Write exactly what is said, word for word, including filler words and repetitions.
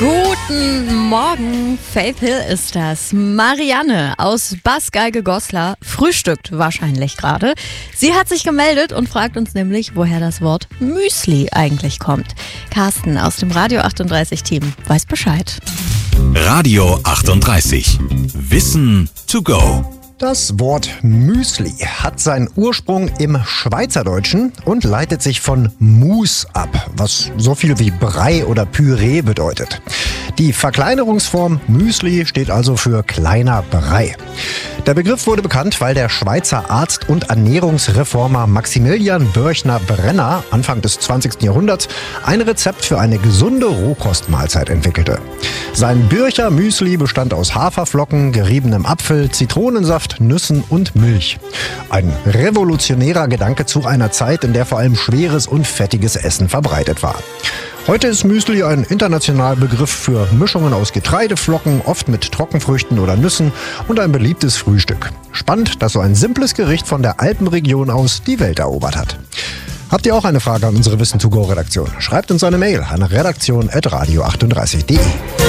Guten Morgen, Faith Hill ist das. Marianne aus Baßgeige-Goslar frühstückt wahrscheinlich gerade. Sie hat sich gemeldet und fragt uns nämlich, woher das Wort Müsli eigentlich kommt. Carsten aus dem Radio achtunddreißig-Team weiß Bescheid. Radio achtunddreißig. Wissen to go. Das Wort Müsli hat seinen Ursprung im Schweizerdeutschen und leitet sich von Mus ab, was so viel wie Brei oder Püree bedeutet. Die Verkleinerungsform Müsli steht also für kleiner Brei. Der Begriff wurde bekannt, weil der Schweizer Arzt und Ernährungsreformer Maximilian Börchner-Brenner Anfang des zwanzigsten Jahrhunderts ein Rezept für eine gesunde Rohkostmahlzeit entwickelte. Sein Bürcher Müsli bestand aus Haferflocken, geriebenem Apfel, Zitronensaft, Nüssen und Milch. Ein revolutionärer Gedanke zu einer Zeit, in der vor allem schweres und fettiges Essen verbreitet war. Heute ist Müsli ein internationaler Begriff für Mischungen aus Getreideflocken, oft mit Trockenfrüchten oder Nüssen und ein beliebtes Frühstück. Spannend, dass so ein simples Gericht von der Alpenregion aus die Welt erobert hat. Habt ihr auch eine Frage an unsere Wissen to go Redaktion? Schreibt uns eine Mail an redaktion at radio achtunddreißig punkt de.